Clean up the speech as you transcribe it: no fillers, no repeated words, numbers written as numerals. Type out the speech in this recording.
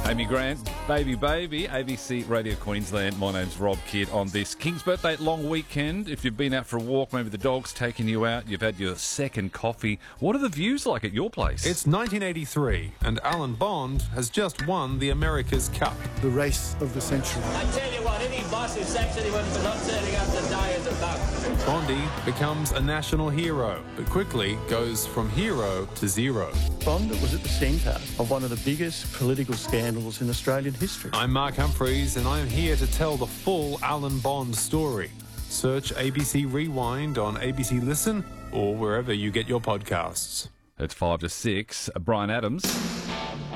Amy Grant, Baby Baby, ABC Radio Queensland. My name's Rob Kidd on this King's Birthday long weekend. If you've been out for a walk, maybe the dog's taken you out, you've had your second coffee. What are the views like at your place? It's 1983 and Alan Bond has just won the America's Cup. The race of the century. I tell you what, any boss who sacks anyone for not turning up to die is a bug. Bondy becomes a national hero, but quickly goes from hero to zero. Bond was at the centre of one of the biggest political scandals in Australian history. I'm Mark Humphreys and I am here to tell the full Alan Bond story. Search ABC Rewind on ABC Listen or wherever you get your podcasts. It's 5 to 6. Brian Adams.